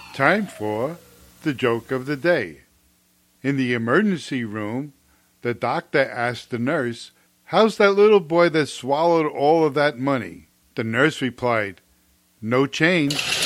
Time for the joke of the day. In the emergency room, the doctor asked the nurse, "How's that little boy that swallowed all of that money?" The nurse replied, "No change."